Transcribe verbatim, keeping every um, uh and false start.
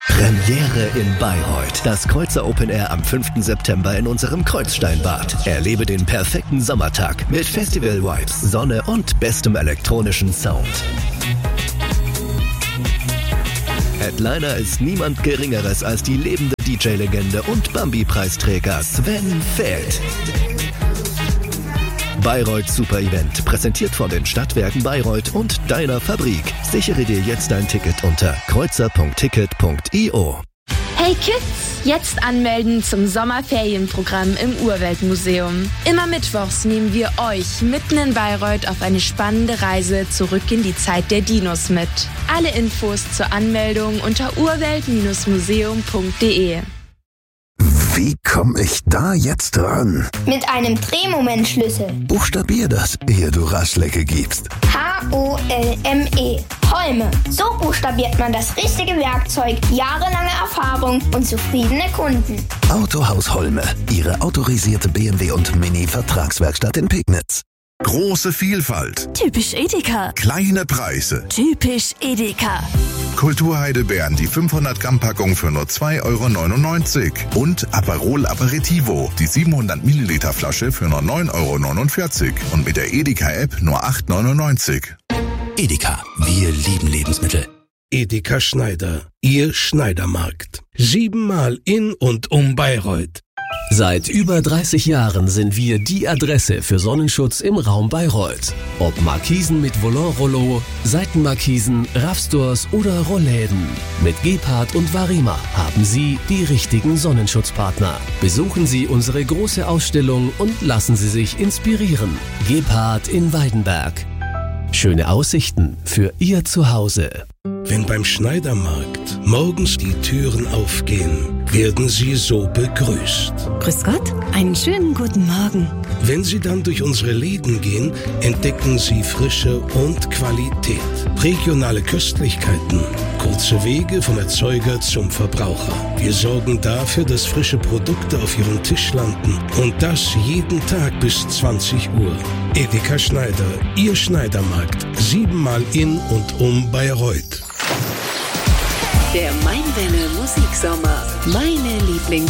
Premiere in Bayreuth. Das Kreuzer Open Air am fünften September in unserem Kreuzsteinbad. Erlebe den perfekten Sommertag mit Festival-Vibes, Sonne und bestem elektronischen Sound. Headliner ist niemand Geringeres als die lebende D J-Legende und Bambi-Preisträger Sven Väth. Bayreuth Super Event, präsentiert von den Stadtwerken Bayreuth und deiner Fabrik. Sichere dir jetzt dein Ticket unter kreuzer punkt ticket punkt io. Hey Kids, jetzt anmelden zum Sommerferienprogramm im Urweltmuseum. Immer mittwochs nehmen wir euch mitten in Bayreuth auf eine spannende Reise zurück in die Zeit der Dinos mit. Alle Infos zur Anmeldung unter urwelt museum punkt de. Wie komme ich da jetzt ran? Mit einem Drehmomentschlüssel. Buchstabier das, ehe du Raschlecke gibst. H O L M E. Holme. So buchstabiert man das richtige Werkzeug. Jahrelange Erfahrung und zufriedene Kunden. Autohaus Holme. Ihre autorisierte B M W und Mini-Vertragswerkstatt in Pegnitz. Große Vielfalt. Typisch Edeka. Kleine Preise. Typisch Edeka. Kulturheidelbeeren, die fünfhundert Gramm Packung für nur zwei Euro neunundneunzig. Und Aperol Aperitivo, die siebenhundert Milliliter Flasche für nur neun Euro neunundvierzig. Und mit der Edeka-App nur acht Euro neunundneunzig. Edeka, wir lieben Lebensmittel. Edeka Schneider, Ihr Schneidermarkt. Siebenmal in und um Bayreuth. Seit über dreißig Jahren sind wir die Adresse für Sonnenschutz im Raum Bayreuth. Ob Markisen mit Volant-Rollo, Seitenmarkisen, Raffstores oder Rollläden. Mit Gebhardt und Varima haben Sie die richtigen Sonnenschutzpartner. Besuchen Sie unsere große Ausstellung und lassen Sie sich inspirieren. Gebhardt in Weidenberg. Schöne Aussichten für Ihr Zuhause. Wenn beim Schneidermarkt morgens die Türen aufgehen, werden Sie so begrüßt. Grüß Gott, einen schönen guten Morgen. Wenn Sie dann durch unsere Läden gehen, entdecken Sie Frische und Qualität. Regionale Köstlichkeiten, kurze Wege vom Erzeuger zum Verbraucher. Wir sorgen dafür, dass frische Produkte auf Ihrem Tisch landen. Und das jeden Tag bis zwanzig Uhr. Edeka Schneider, Ihr Schneidermarkt. Siebenmal in und um Bayreuth. Der Mainwelle Musiksommer. Meine Lieblings